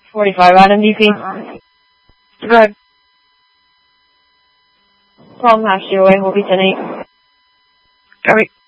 45 Adam DP. Good. Palm half your way, will be 10-8. Copy.